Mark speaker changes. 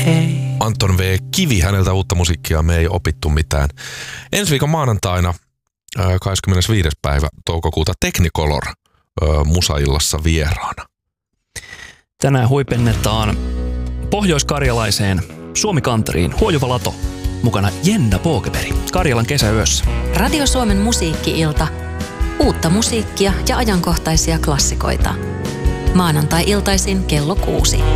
Speaker 1: Anton V. Kivi, häneltä uutta musiikkia, me ei opittu mitään. Ensi viikon maanantaina 25. päivä toukokuuta Technicolor Musaillassa vieraana.
Speaker 2: Tänään huipennetaan pohjoiskarjalaiseen Suomi-kanteriin Huojuva Lato. Mukana Jenna Pågeberg Karjalan kesäyössä.
Speaker 3: Radio Suomen musiikki-ilta. Uutta musiikkia ja ajankohtaisia klassikoita. Maanantai-iltaisin kello 6.